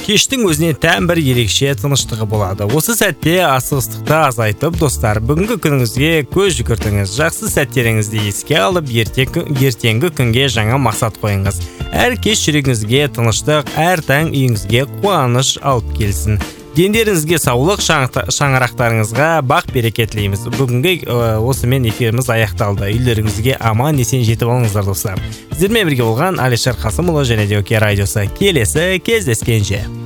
Кештің өзіне тән бір ерекше тыныштығы болады. Осы сәтте асығыстықты азайтып, достар, бүгінгі күніңізге көз жүгіртіңіз. Жақсы сәттеріңізді еске алып, ертеңгі күнге жаңа мақсат қойыңыз. Әр кеш жүрегіңізге тыныштық, әр таң үйіңізге қуаныш алып келсін. Дендеріңізге саулық, шаңырақтарыңызға бақ береке тілейміз. Бүгінгі осымен эфиріміз аяқталды. Үйлеріңізге аман есен жетіп алыңыздар, достар. Сіздермен бірге болған Алишер Қасымұлы және де ОК радиосы. Келесі кездескенше.